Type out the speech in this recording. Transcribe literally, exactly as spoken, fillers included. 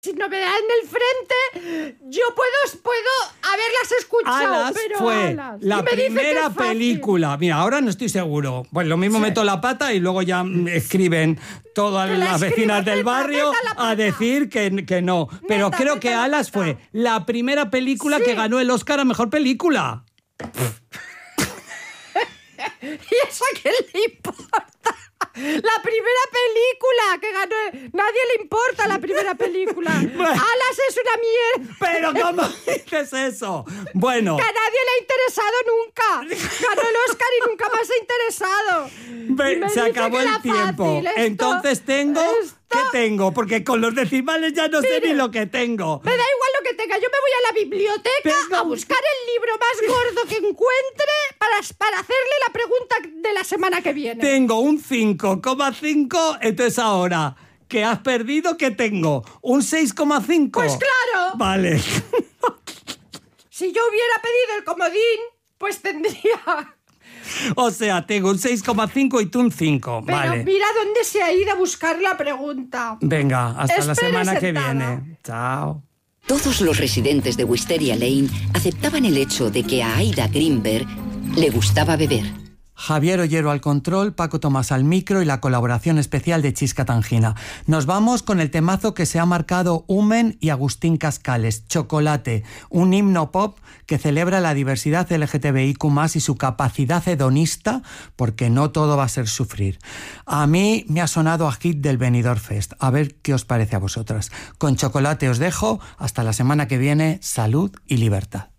sin novedad en el frente, yo puedo, puedo haberlas escuchado, Alas pero fue Alas. la Y me dice que primera es fácil. película. Mira, ahora no estoy seguro. Pues lo mismo Sí. meto la pata y luego ya escriben todas Que la las escriba, vecinas del meta, barrio meta la pata. a decir que, que no. Pero Meta, creo meta que la Alas pata. fue la primera película Sí. que ganó el Oscar a Mejor Película. ¿Y eso a quién le importa? La primera película que ganó... Nadie le importa la primera película. Alas es una mierda. ¿Pero cómo dices eso? Bueno, Que a nadie le ha interesado nunca. Ganó el Oscar y nunca más se ha interesado. ve- Y me se dice acabó que el era tiempo. fácil. Esto- Entonces tengo... esto- ¿Qué tengo? Porque con los decimales ya no sé Mire. ni lo que tengo. Me da igual lo que tenga. Yo me voy a la biblioteca Tengo a un- buscar el libro más gordo que encuentre para, para hacerle la pregunta de la semana que viene. Tengo un cinco coma cinco, entonces ahora que has perdido, ¿qué tengo? ¿Un seis coma cinco? Pues claro. Vale. Si yo hubiera pedido el comodín, pues tendría... O sea, tengo un seis coma cinco y tú un cinco. Pero Vale. mira dónde se ha ido a buscar la pregunta. Venga, hasta la Espere semana que sentada. viene. Chao. Todos los residentes de Wisteria Lane aceptaban el hecho de que a Aida Greenberg le gustaba beber. Javier Ollero al control, Paco Tomás al micro y la colaboración especial de Chisca Tangina. Nos vamos con el temazo que se ha marcado Humen y Agustín Cascales, Chocolate, un himno pop que celebra la diversidad L G T B I Q más, y su capacidad hedonista, porque no todo va a ser sufrir. A mí me ha sonado a hit del Benidorm Fest. A ver qué os parece a vosotras. Con Chocolate os dejo. Hasta la semana que viene. Salud y libertad.